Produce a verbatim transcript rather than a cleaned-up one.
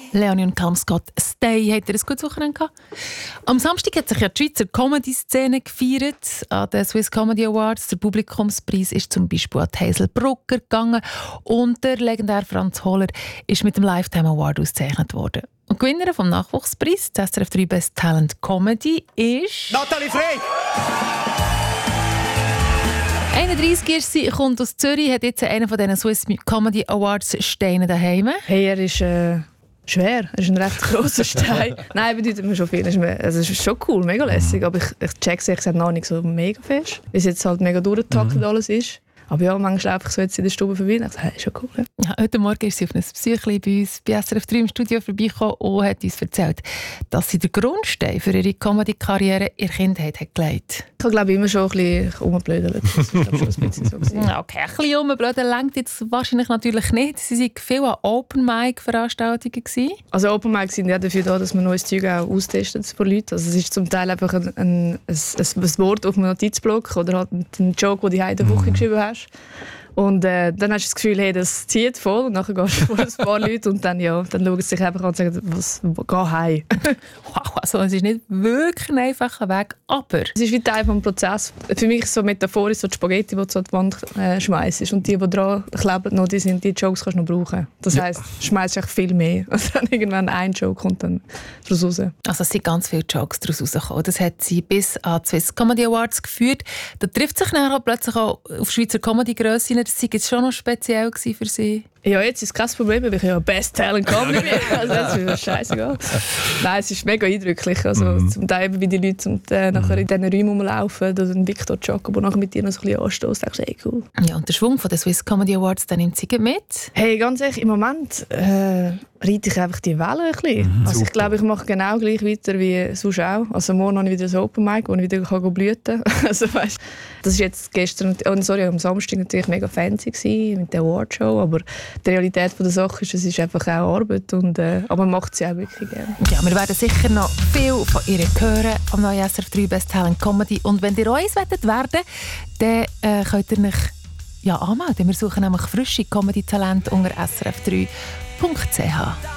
Leonie und Calum Scott, Stay. Habt ihr ein gutes Wochenende gehabt? Am Samstag hat sich ja die Schweizer Comedy-Szene gefeiert an den Swiss Comedy Awards. Der Publikumspreis ist zum Beispiel an Hazel Brucker gegangen und der legendäre Franz Holler ist mit dem Lifetime Award ausgezeichnet worden. Und die Gewinnerin vom Nachwuchspreis, das S R F drei Best Talent Comedy, ist... Nathalie Frey! einunddreissig ist sie, kommt aus Zürich, hat jetzt einen von diesen Swiss Comedy Awards Steine daheim. Hey, er ist äh, schwer. Er ist ein recht grosser Stein. Nein, bedeutet mir schon viel. Es ist, also, es ist schon cool, mega lässig. Aber ich, ich check es noch nicht so mega fest. Weil es jetzt halt mega durchgetaktet mhm. alles ist. Aber ja, manchmal einfach so jetzt in der Stube vorbei und dachte, hey, ist schon cool. Ja. Ja, heute Morgen ist sie auf einem Psychli bei uns bei S R F drei im Studio vorbeigekommen und hat uns erzählt, dass sie den Grundstein für ihre Comedy-Karriere in der Kindheit hat gelegt. Ich habe, glaube ich, immer schon ein bisschen rumgeblödelt. Das war schon ein bisschen so. Okay, ein bisschen rumblödeln reicht jetzt wahrscheinlich natürlich nicht. Sie waren viel an Open-Mic-Veranstaltungen. Also Open Mic sind ja dafür da, dass man neues Zeug auch austestet für Leute. Also es ist zum Teil einfach ein, ein, ein, ein Wort auf einem Notizblock oder halt ein Joke, den du in der Woche geschrieben hast. Und äh, dann hast du das Gefühl, hey, das zieht voll. Und dann gehst du vor ein paar Leute und dann, ja, dann schauen sie sich einfach an und sagen, was, geh heim. Wow, also es ist nicht wirklich ein einfacher Weg, aber... Es ist wie Teil des Prozesses. Für mich so metaphorisch so die Spaghetti, die du an die Wand äh, schmeißt. Und die, die dran kleben, noch, die, sind, die Jokes kannst du noch brauchen. Das ja. heisst, du schmeißt echt viel mehr. Und dann irgendwann ein Joke kommt dann daraus raus. Also es sind ganz viele Jokes daraus rausgekommen. Das hat sie bis an die Swiss Comedy Awards geführt. Da trifft sich dann auch plötzlich auch auf Schweizer Comedy-Grössen. Das war jetzt schon noch speziell für sie. Ja, jetzt ist kein Problem, weil ich ja Best Talent Comedy bin. Also das ist mir scheißegal. Nein, es ist mega eindrücklich. Also, mm. Zum Teil, wie die Leute zum, äh, nachher in diesen Räumen rumlaufen, oder ein Victor Jacob, der nachher mit dir noch so ein bisschen anstößt, denkst du, hey, cool. Ja, und der Schwung von den Swiss Comedy Awards, den nimmt sie mit? Hey, ganz ehrlich, im Moment äh, reite ich einfach die Welle ein bisschen. Mm, also ich glaube, ich mache genau gleich weiter wie sonst auch. Also morgen habe ich wieder ein Open Mic, wo ich wieder kann blüten kann. Also weißt, das ist jetzt gestern, oh, sorry, am Samstag natürlich mega fancy gewesen, mit der Awardshow, aber die Realität der Sache ist, es ist einfach auch Arbeit, und, äh, aber man macht sie auch wirklich gerne. Ja, wir werden sicher noch viel von ihr hören am neuen S R F drei Best Talent Comedy. Und wenn ihr uns werden wollt, dann äh, könnt ihr euch ja, anmelden. Wir suchen nämlich frische Comedy-Talente unter s r f drei punkt c h.